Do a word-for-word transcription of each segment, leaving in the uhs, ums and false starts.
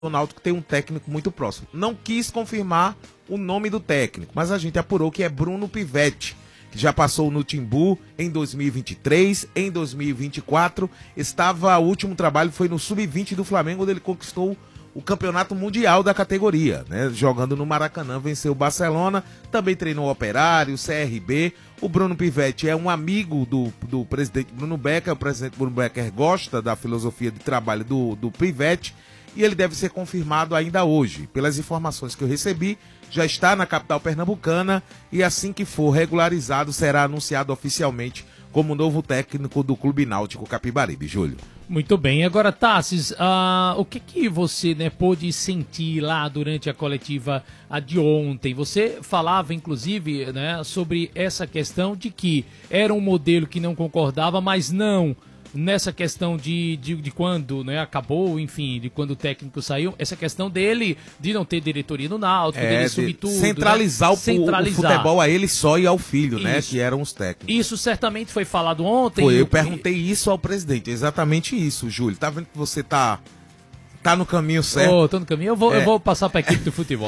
o Náutico tem um técnico muito próximo. Não quis confirmar o nome do técnico, mas a gente apurou que é Bruno Pivetti, que já passou no Timbu em dois mil e vinte e três, em dois mil e vinte e quatro, estava, o último trabalho foi no sub vinte do Flamengo, onde ele conquistou o campeonato mundial da categoria, né? Jogando no Maracanã, venceu o Barcelona, também treinou o Operário, o C R B. O Bruno Pivetti é um amigo do, do presidente Bruno Becker, o presidente Bruno Becker gosta da filosofia de trabalho do, do Pivetti, e ele deve ser confirmado ainda hoje. Pelas informações que eu recebi, já está na capital pernambucana e assim que for regularizado, será anunciado oficialmente como novo técnico do Clube Náutico Capibaribe. Júlio. Muito bem. Agora, Tassis, uh, o que que você, né, pôde sentir lá durante a coletiva a de ontem? Você falava, inclusive, né, sobre essa questão de que era um modelo que não concordava, mas não nessa questão de, de, de quando, né, acabou, enfim, de quando o técnico saiu, essa questão dele de não ter diretoria no Náutico, É, dele de subir tudo, centralizar, né? o, centralizar o futebol a ele só e ao filho, Isso. né, que eram os técnicos. Isso certamente foi falado ontem. Foi, eu e... perguntei isso ao presidente, exatamente isso, Júlio. Tá vendo que você tá, tá no caminho certo? Oh, tô no caminho, eu vou, É. eu vou passar para a equipe do futebol.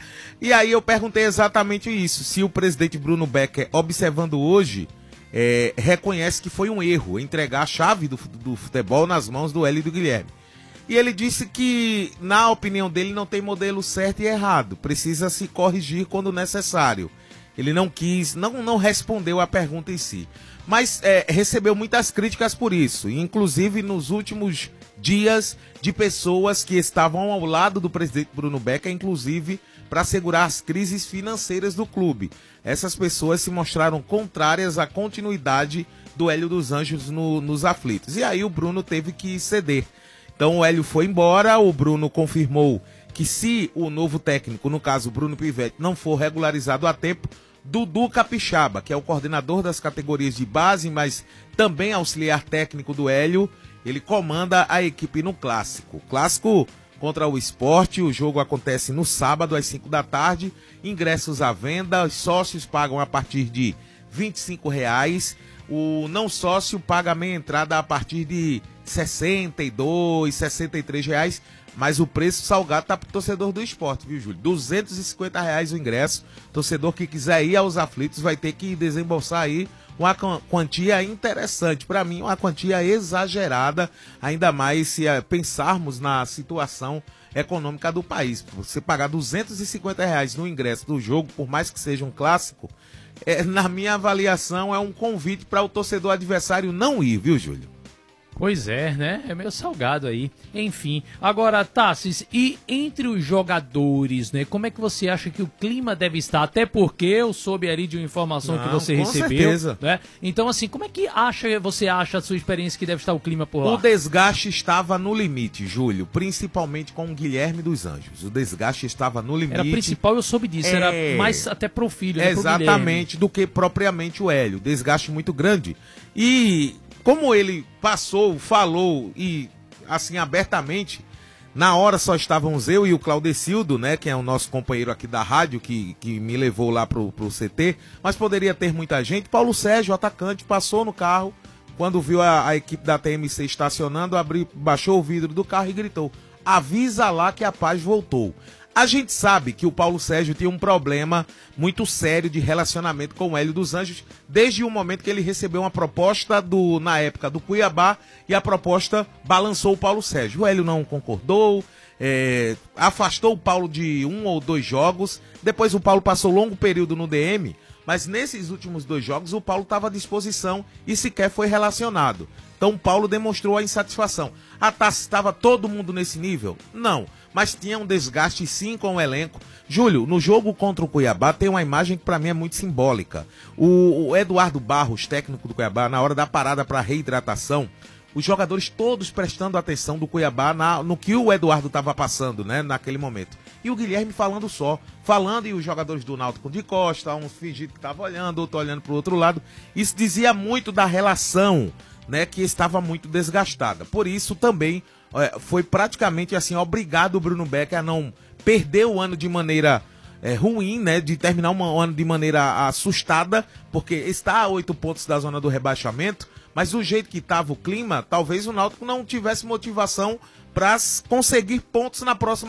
E aí eu perguntei exatamente isso, se o presidente Bruno Becker, observando hoje, É, reconhece que foi um erro entregar a chave do, do futebol nas mãos do Hélio e do Guilherme. E ele disse que, na opinião dele, não tem modelo certo e errado, precisa se corrigir quando necessário. Ele não quis, não, não respondeu a pergunta em si, mas é, recebeu muitas críticas por isso, inclusive nos últimos dias de pessoas que estavam ao lado do presidente Bruno Becker, inclusive para segurar as crises financeiras do clube. Essas pessoas se mostraram contrárias à continuidade do Hélio dos Anjos no, nos aflitos. E aí o Bruno teve que ceder. Então o Hélio foi embora, o Bruno confirmou que se o novo técnico, no caso o Bruno Pivetti, não for regularizado a tempo, Dudu Capixaba, que é o coordenador das categorias de base, mas também auxiliar técnico do Hélio, ele comanda a equipe no Clássico. Clássico contra o Sport, o jogo acontece no sábado às cinco da tarde, ingressos à venda, os sócios pagam a partir de vinte e cinco reais, o não sócio paga a meia entrada a partir de sessenta e dois, sessenta e três reais, mas o preço salgado tá pro torcedor do Sport, viu, Júlio? duzentos e cinquenta reais o ingresso, torcedor que quiser ir aos aflitos vai ter que desembolsar aí uma quantia interessante, para mim uma quantia exagerada, ainda mais se uh, pensarmos na situação econômica do país. Você pagar duzentos e cinquenta reais no ingresso do jogo, por mais que seja um clássico, é, na minha avaliação é um convite para o torcedor adversário não ir, viu, Júlio? Pois é, né? É meio salgado aí. Enfim, agora, Tassis, e entre os jogadores, né? Como é que você acha que o clima deve estar? Até porque eu soube ali de uma informação Não, que você com recebeu. certeza. Né? Então, assim, como é que acha, você acha a sua experiência que deve estar o clima por lá? O desgaste estava no limite, Júlio, principalmente com o Guilherme dos Anjos. O desgaste estava no limite. Era principal, eu soube disso. É... Era mais até pro filho, né? Pro Exatamente, do que propriamente o Hélio. Desgaste muito grande. E como ele passou, falou e assim abertamente, na hora só estávamos eu e o Claudecildo, né, que é o nosso companheiro aqui da rádio, que, que me levou lá pro, pro C T, mas poderia ter muita gente. Paulo Sérgio, atacante, passou no carro, quando viu a, a equipe da T M C estacionando, abriu, baixou o vidro do carro e gritou: avisa lá que a paz voltou. A gente sabe que o Paulo Sérgio tinha um problema muito sério de relacionamento com o Hélio dos Anjos, desde o momento que ele recebeu uma proposta do, na época do Cuiabá, e a proposta balançou o Paulo Sérgio. O Hélio não concordou, é, afastou o Paulo de um ou dois jogos, depois o Paulo passou longo período no D M, mas nesses últimos dois jogos o Paulo estava à disposição e sequer foi relacionado. Então o Paulo demonstrou a insatisfação. Ah, tá, estava todo mundo nesse nível? Não, mas tinha um desgaste sim com o elenco. Júlio, no jogo contra o Cuiabá tem uma imagem que para mim é muito simbólica. O, o Eduardo Barros, técnico do Cuiabá, na hora da parada para reidratação, os jogadores todos prestando atenção do Cuiabá na, no que o Eduardo estava passando, né, naquele momento. E o Guilherme falando só, falando, e os jogadores do Náutico de costa, um fingido que estava olhando, outro olhando para o outro lado. Isso dizia muito da relação, né, que estava muito desgastada. Por isso também é, foi praticamente assim, obrigado o Bruno Becker a não perder o ano de maneira é, ruim, né, de terminar um ano de maneira assustada, porque está a oito pontos da zona do rebaixamento, mas do jeito que estava o clima, talvez o Náutico não tivesse motivação para conseguir pontos na próxima